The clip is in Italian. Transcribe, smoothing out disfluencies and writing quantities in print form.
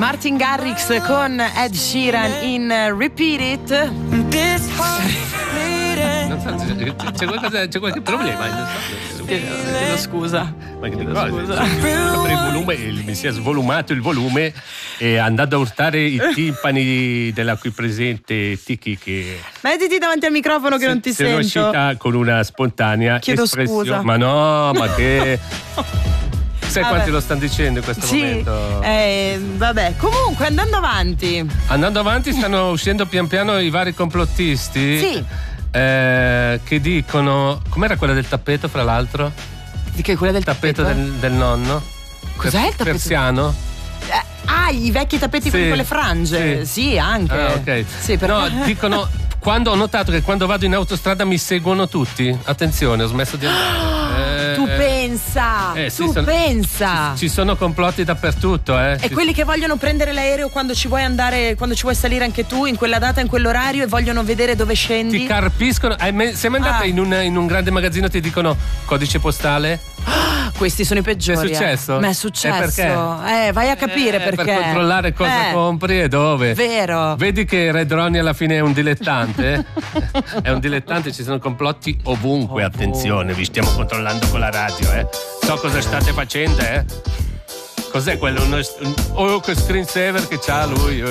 Martin Garrix con Ed Sheeran in Repeat It. Non so, c'è qualche problema? Non so. Chiedo scusa. Ma che cosa? Il volume, mi si è svolumato il volume e andando a urtare i timpani della qui presente Tiki, che mettiti davanti al microfono che non ti sono sento. uscita con una spontanea Chiedo espressione. scusa. Ma no, ma che sai quanti lo stanno dicendo in questo momento? Vabbè, comunque andando avanti stanno uscendo pian piano i vari complottisti. Sì. Che dicono, com'era quella del tappeto, fra l'altro? Di che? Quella del tappeto del nonno? Cos'è il tappeto? Persiano? I vecchi tappeti quelli con le frange. Sì, anche. Ok. Sì, no, dicono, quando ho notato che quando vado in autostrada mi seguono tutti. Attenzione, ho smesso di andare. Tu pensa! Pensa! Ci sono complotti dappertutto, E quelli che vogliono prendere l'aereo quando ci vuoi andare, quando ci vuoi salire anche tu, in quella data, in quell'orario, e vogliono vedere dove scendi. Ti carpiscono. Sei mai andata in un grande magazzino e ti dicono codice postale? Questi sono i peggiori. È successo? Ma è successo. Perché? Vai a capire perché. Per controllare cosa compri e dove. Vero. Vedi che Red Ronnie alla fine è un dilettante? È un dilettante, ci sono complotti ovunque. Attenzione, vi stiamo controllando con la radio, So cosa state facendo, Cos'è quello? Che screensaver che c'ha lui?